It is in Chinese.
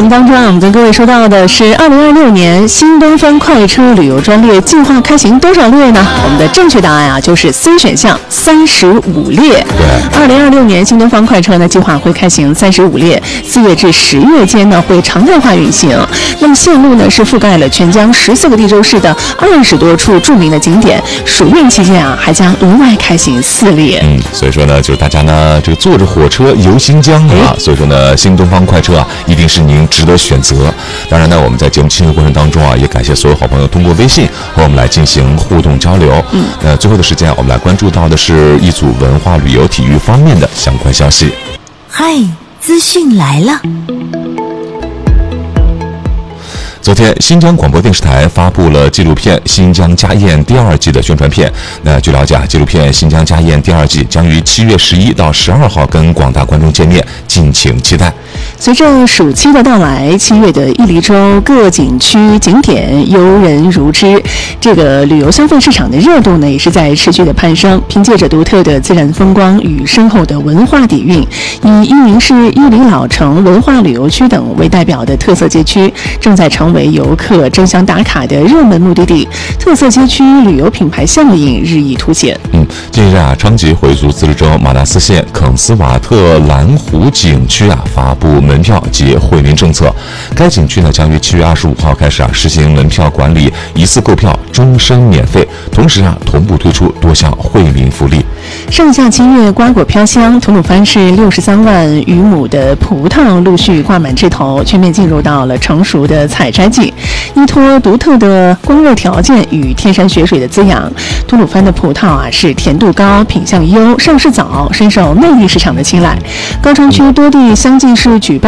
目当中我们跟各位说到的是2026年新东方快车旅游专列计划开行多少列呢？我们的正确答案啊，就是 C 选项35列。对，2026年新东方快车呢计划会开行35列，4月至10月间呢会常态化运行。那么线路呢是覆盖了全疆14个地州市的20多处著名的景点，暑运期间啊还将额外开行4列。 所以说呢，就是大家呢这个坐着火车游新疆啊，所以说呢，新东方快车啊一定是您值得选择。当然呢，我们在节目进行过程当中啊，也感谢所有好朋友通过微信和我们来进行互动交流。那最后的时间，我们来关注到的是一组文化旅游体育方面的相关消息。 嗨，资讯来了。 昨天，新疆广播电视台发布了纪录片《新疆家宴》第2季的宣传片。那据了解，纪录片《新疆家宴》第2季将于7月11到12号跟广大观众见面，敬请期待。 随着暑期的到来，7月的伊犁州各景区景点游人如织，这个旅游消费市场的热度呢也是在持续的攀升。凭借着独特的自然风光与深厚的文化底蕴，以伊宁市伊犁老城文化旅游区等为代表的特色街区，正在成为游客争相打卡的热门目的地。特色街区旅游品牌效应日益凸显。 近日啊，昌吉回族自治州马达斯县肯斯瓦特蓝湖景区啊发布门票及惠民政策。该景区呢将于7月25号开始实行门票管理，一次购票终身免费，同时同步推出多项惠民福利。 盛夏7月瓜果飘香，吐鲁番市63万余亩的葡萄陆续挂满枝头，全面进入到了成熟的采摘季。依托独特的光热条件与天山雪水的滋养，吐鲁番的葡萄是甜度高、品相优、上市早，深受内地市场的青睐。高昌区多地相继是举办